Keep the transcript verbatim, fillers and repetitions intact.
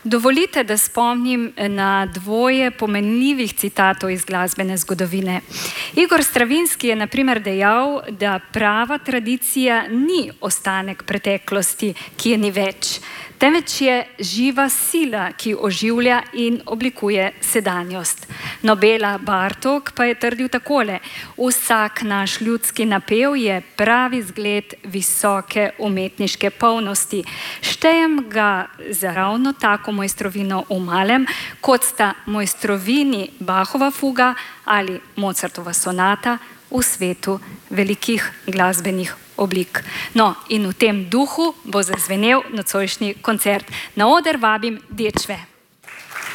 Dovolite, da spomnim na dvoje pomenljivih citatov iz glasbene zgodovine. Igor Stravinski je na primer dejal, da prava tradicija ni ostanek preteklosti, ki je ni več, temveč je živa sila, ki oživlja in oblikuje sedanjost. Nobela Bartók pa je trdil takole: vsak naš ljudski napev je pravi zgled visoke umetniške polnosti. Štejem ga za ravno tako mojstrovino v malem, kot sta mojstrovini Bachova fuga ali Mozartova sonata v svetu velikih glasbenih oblik. No, in v tem duhu bo zazvenel nocojšnji koncert. Na oder vabim dečve.